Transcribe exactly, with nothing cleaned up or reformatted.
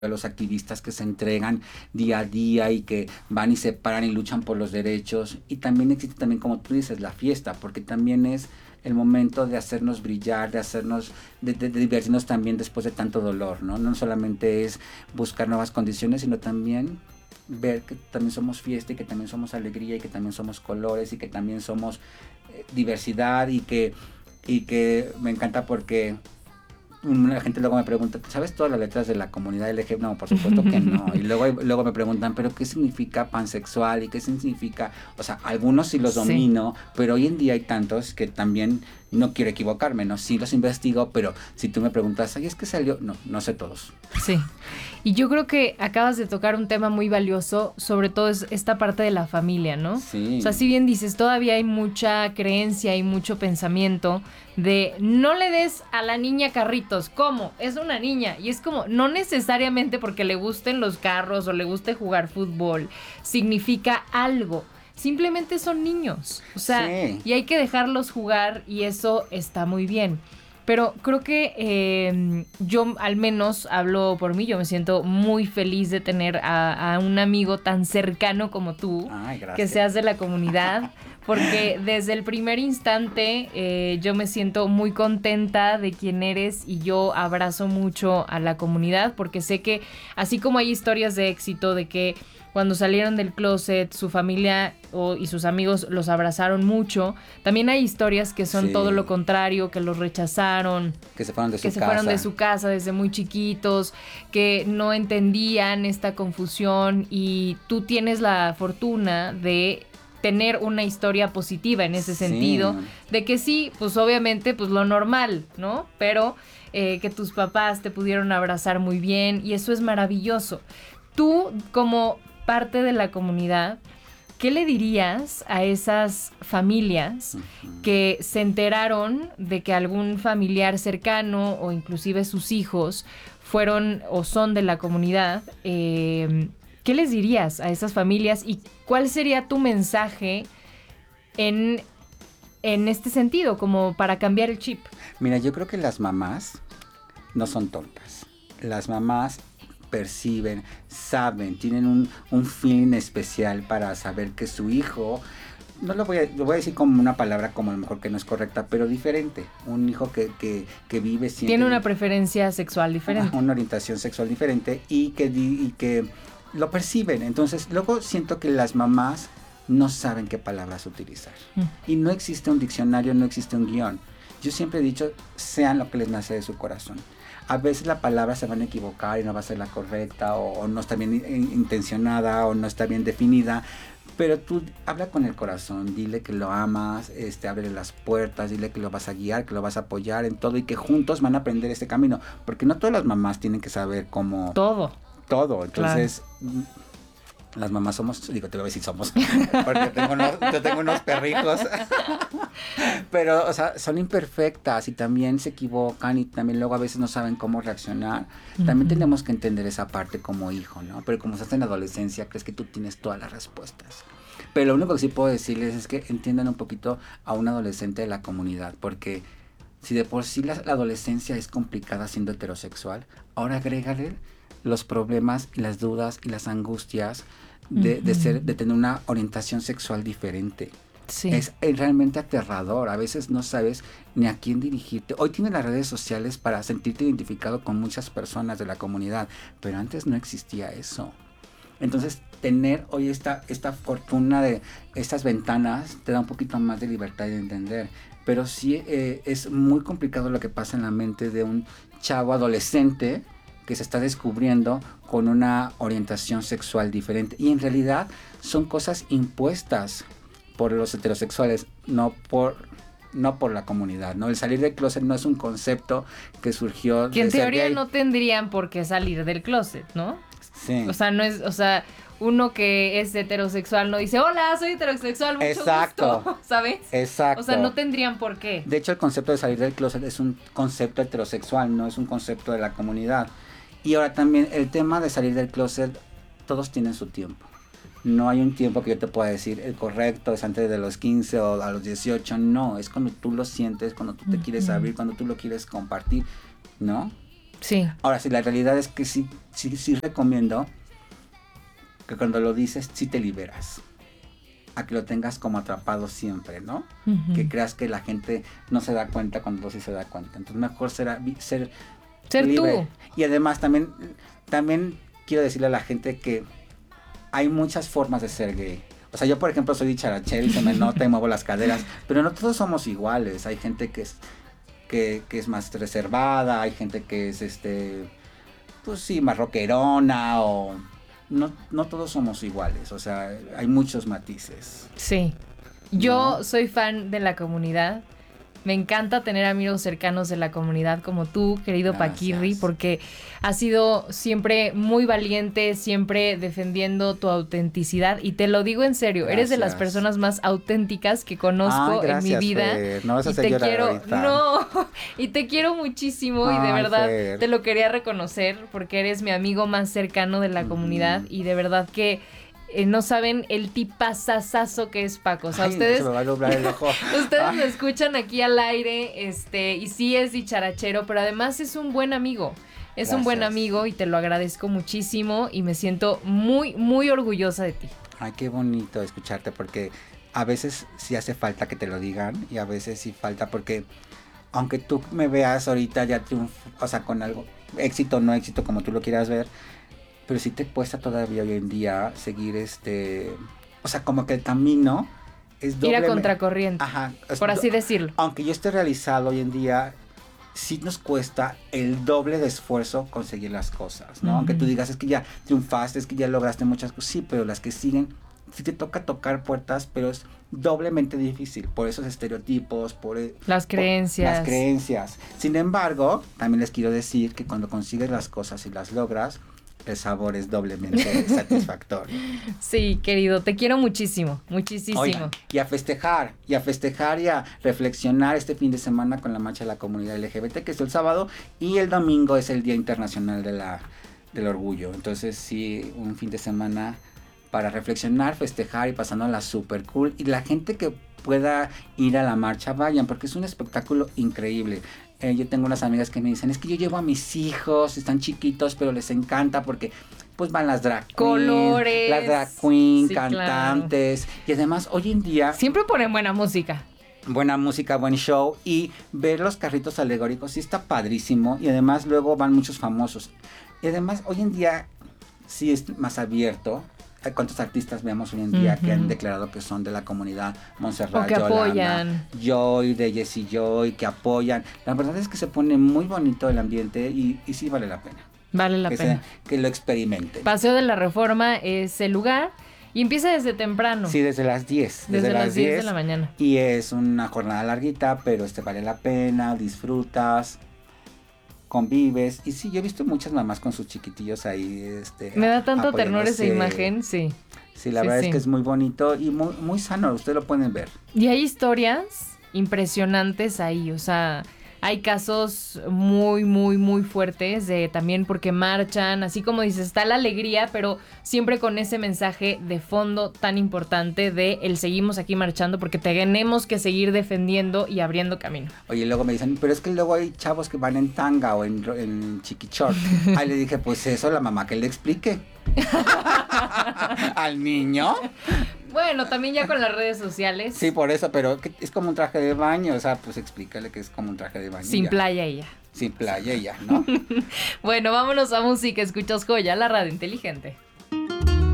a los activistas que se entregan día a día y que van y se paran y luchan por los derechos. Y también existe también, como tú dices, la fiesta, porque también es el momento de hacernos brillar, de hacernos, de, de, de divertirnos también después de tanto dolor, ¿no? No solamente es buscar nuevas condiciones, sino también ver que también somos fiesta y que también somos alegría y que también somos colores y que también somos eh, diversidad y que, y que me encanta porque la gente luego me pregunta, ¿sabes todas las letras de la comunidad L G? No, por supuesto que no. Y luego, luego me preguntan, ¿pero qué significa pansexual? ¿Y qué significa? O sea, algunos sí los domino, sí. Pero hoy en día hay tantos que también no quiero equivocarme, ¿no? Sí los investigo, pero si tú me preguntas, ¿ay, es que salió? No, no sé todos. Sí. Y yo creo que acabas de tocar un tema muy valioso, sobre todo es esta parte de la familia, ¿no? Sí. O sea, si bien dices, todavía hay mucha creencia y mucho pensamiento de no le des a la niña carritos. ¿Cómo? Es una niña. Y es como, no necesariamente porque le gusten los carros o le guste jugar fútbol, significa algo. Simplemente son niños. O sea, sí. Y hay que dejarlos jugar y eso está muy bien. Pero creo que eh, yo al menos hablo por mí, yo me siento muy feliz de tener a, a un amigo tan cercano como tú. Ay, que seas de la comunidad, porque desde el primer instante eh, yo me siento muy contenta de quién eres y yo abrazo mucho a la comunidad porque sé que así como hay historias de éxito de que cuando salieron del closet, su familia o, y sus amigos los abrazaron mucho. También hay historias que son sí. todo lo contrario, que los rechazaron. Que se fueron de su que casa. Que se fueron de su casa desde muy chiquitos, que no entendían esta confusión. Y tú tienes la fortuna de tener una historia positiva en ese sí. sentido. De que sí, pues obviamente, pues lo normal, ¿no? Pero eh, que tus papás te pudieron abrazar muy bien y eso es maravilloso. Tú, como parte de la comunidad, ¿qué le dirías a esas familias uh-huh. que se enteraron de que algún familiar cercano o inclusive sus hijos fueron o son de la comunidad? Eh, ¿Qué les dirías a esas familias y cuál sería tu mensaje en, en este sentido, como para cambiar el chip? Mira, yo creo que las mamás no son tontas. Las mamás perciben, saben, tienen un, un feeling especial para saber que su hijo, no lo voy a, lo voy a decir como una palabra como a lo mejor que no es correcta, pero diferente, un hijo que, que, que vive siempre. Tiene una preferencia sexual diferente. Una orientación sexual diferente y que, y que lo perciben. Entonces, luego siento que las mamás no saben qué palabras utilizar. Mm. Y no existe un diccionario, no existe un guión. Yo siempre he dicho, sean lo que les nace de su corazón. A veces la palabra se van a equivocar y no va a ser la correcta o, o no está bien intencionada o no está bien definida, pero tú habla con el corazón, dile que lo amas, este, ábrele las puertas, dile que lo vas a guiar, que lo vas a apoyar en todo y que juntos van a aprender este camino, porque no todas las mamás tienen que saber cómo... Todo. Todo, entonces... Claro. Las mamás somos, digo, te voy a decir somos, porque yo tengo unos, yo tengo unos perrijos, pero, o sea, son imperfectas y también se equivocan y también luego a veces no saben cómo reaccionar. Uh-huh. También tenemos que entender esa parte como hijo, ¿no? Pero como estás en la adolescencia, crees que tú tienes todas las respuestas. Pero lo único que sí puedo decirles es que entiendan un poquito a un adolescente de la comunidad, porque si de por sí la, la adolescencia es complicada siendo heterosexual, ahora agrégale los problemas y las dudas y las angustias de, uh-huh. de ser, de tener una orientación sexual diferente. Sí. Es, es realmente aterrador. A veces no sabes ni a quién dirigirte. Hoy tienes las redes sociales para sentirte identificado con muchas personas de la comunidad, pero antes no existía eso. Entonces, tener hoy esta, esta fortuna de estas ventanas te da un poquito más de libertad de entender. Pero sí eh, es muy complicado lo que pasa en la mente de un chavo adolescente que se está descubriendo con una orientación sexual diferente. Y en realidad son cosas impuestas por los heterosexuales, no por, no por la comunidad, ¿no? El salir del closet no es un concepto que surgió... Que en de ser teoría gay. No tendrían por qué salir del closet, ¿no? Sí. O sea, no es... O sea, uno que es heterosexual no dice, hola, soy heterosexual, mucho Exacto. gusto, ¿sabes? Exacto. O sea, no tendrían por qué. De hecho, el concepto de salir del closet es un concepto heterosexual, no es un concepto de la comunidad. Y ahora también el tema de salir del closet, todos tienen su tiempo. No hay un tiempo que yo te pueda decir, el correcto es antes de los quince o a los dieciocho, no, es cuando tú lo sientes, cuando tú te uh-huh. quieres abrir, cuando tú lo quieres compartir, ¿no? Sí. Ahora, sí, la realidad es que sí, sí, sí recomiendo que cuando lo dices, sí te liberas. A que lo tengas como atrapado siempre, ¿no? Uh-huh. Que creas que la gente no se da cuenta cuando sí se da cuenta. Entonces mejor será ser, ser libre. Tú. Y además también, también quiero decirle a la gente que hay muchas formas de ser gay. O sea, yo por ejemplo soy dicharachero y se me nota y muevo las caderas, pero no todos somos iguales. Hay gente que es, que, que es más reservada, hay gente que es, este, pues sí, más rockerona o... No, no todos somos iguales, o sea, hay muchos matices. Sí, yo ¿no? soy fan de la comunidad. Me encanta tener amigos cercanos de la comunidad como tú, querido Gracias. Paquirri, porque has sido siempre muy valiente, siempre defendiendo tu autenticidad. Y te lo digo en serio, Gracias. eres de las personas más auténticas que conozco. Ay, gracias, en mi vida. Fer. No vas a y te quiero, ahorita. no, y te quiero muchísimo. Ay, y de verdad Fer. Te lo quería reconocer porque eres mi amigo más cercano de la mm. comunidad. Y de verdad que Eh, no saben el tipazazazo que es Paco. O sea, Ay, ustedes. Se me va a nublar el ojo. ustedes Ay. lo escuchan aquí al aire, este, y sí es dicharachero, pero además es un buen amigo. Es Gracias. un buen amigo y te lo agradezco muchísimo y me siento muy, muy orgullosa de ti. Ay, qué bonito escucharte, porque a veces sí hace falta que te lo digan y a veces sí falta porque aunque tú me veas ahorita ya triunfo, o sea, con algo, éxito o no éxito, como tú lo quieras ver, pero sí te cuesta todavía hoy en día seguir este, o sea, como que el camino es doble. Ir a contracorriente, ajá, es por así do- decirlo. Aunque yo esté realizado hoy en día, sí nos cuesta el doble de esfuerzo conseguir las cosas, ¿no? Uh-huh. Aunque tú digas, es que ya triunfaste, es que ya lograste muchas cosas, sí, pero las que siguen, sí te toca tocar puertas, pero es doblemente difícil, por esos estereotipos, por... Las creencias. Por las creencias. Sin embargo, también les quiero decir que cuando consigues las cosas y las logras, el sabor es doblemente satisfactorio. Sí, querido, te quiero muchísimo, muchísimo. Oigan, y a festejar, y a festejar y a reflexionar este fin de semana con la marcha de la comunidad L G B T, que es el sábado, y el domingo es el Día Internacional de la, del Orgullo. Entonces sí, un fin de semana para reflexionar, festejar y pasándola súper cool. Y la gente que pueda ir a la marcha, vayan, porque es un espectáculo increíble. Eh, yo tengo unas amigas que me dicen, es que yo llevo a mis hijos, están chiquitos, pero les encanta porque pues van las drag queens, colores, las drag queens, sí, cantantes, claro. Y además hoy en día siempre ponen buena música. Buena música, buen show, y ver los carritos alegóricos sí está padrísimo, y además luego van muchos famosos. Y además hoy en día sí es más abierto. ¿Cuántos artistas vemos hoy en día uh-huh. que han declarado que son de la comunidad? Montserrat, o que Yolanda, apoyan. Joy, de Jessie Joy, que apoyan. La verdad es que se pone muy bonito el ambiente y, y sí vale la pena. Vale la que pena. Se, que lo experimenten. Paseo de la Reforma es el lugar y empieza desde temprano. Sí, desde las diez. Desde, desde las diez de la mañana. Y es una jornada larguita, pero este vale la pena, disfrutas, convives. Y sí, yo he visto muchas mamás con sus chiquitillos ahí. Este, Me da tanta ternura esa imagen, sí. Sí, la sí, verdad sí. es que es muy bonito y muy, muy sano, ustedes lo pueden ver. Y hay historias impresionantes ahí, o sea, hay casos muy, muy, muy fuertes de también porque marchan, así como dices, está la alegría, pero siempre con ese mensaje de fondo tan importante de el seguimos aquí marchando porque tenemos que seguir defendiendo y abriendo camino. Oye, luego me dicen, pero es que luego hay chavos que van en tanga o en, en chiquichor. Ahí le dije, pues eso, la mamá que le explique. ¿Al niño? Bueno, también ya con las redes sociales. Sí, por eso, pero es como un traje de baño, o sea, pues explícale que es como un traje de baño. Sin ya. playa y ya. Sin playa y ya, ¿no? Bueno, vámonos a música, escuchas Joya, la radio inteligente.